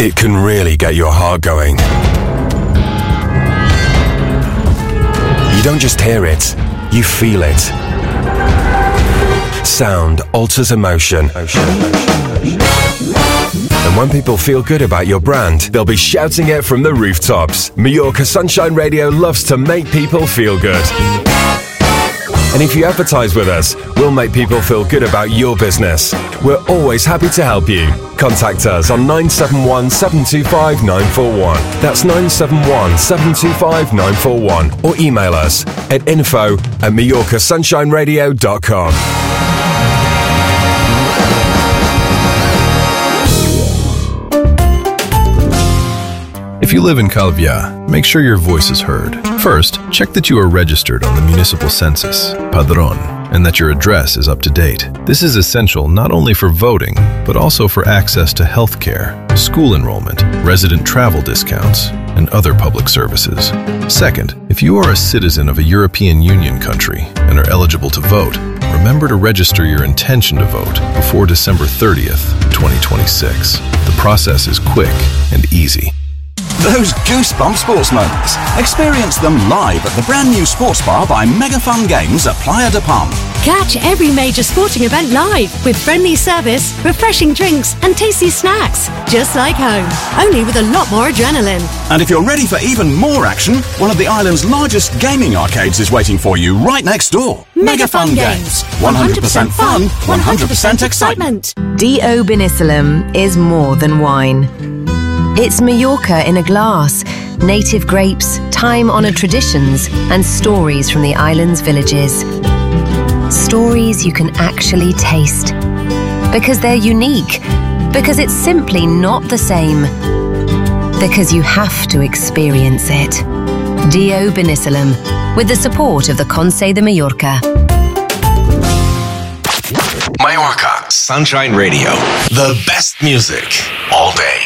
it can really get your heart going. You don't just hear it, you feel it. Sound alters emotion. And when people feel good about your brand, they'll be shouting it from the rooftops. Mallorca Sunshine Radio loves to make people feel good. And if you advertise with us, we'll make people feel good about your business. We're always happy to help you. Contact us on 971 725 941. That's 971 725 941. Or email us at info@MallorcaSunshineRadio.com. If you live in Calviá, make sure your voice is heard. First, check that you are registered on the municipal census, Padrón, and that your address is up to date. This is essential not only for voting, but also for access to health care, school enrollment, resident travel discounts, and other public services. Second, if you are a citizen of a European Union country and are eligible to vote, remember to register your intention to vote before December 30th, 2026. The process is quick and easy. Those goosebump sports moments. Experience them live at the brand new sports bar by Mega Fun Games at Playa de Palm. Catch every major sporting event live with friendly service, refreshing drinks and tasty snacks. Just like home, only with a lot more adrenaline. And if you're ready for even more action, one of the island's largest gaming arcades is waiting for you right next door. Mega Fun Games. 100% fun, 100% excitement. D.O. Binisalam is more than wine. It's Mallorca in a glass, native grapes, time-honoured traditions, and stories from the island's villages. Stories you can actually taste. Because they're unique. Because it's simply not the same. Because you have to experience it. D.O. Binisalam, with the support of the Consell de Mallorca. Mallorca Sunshine Radio. The best music all day.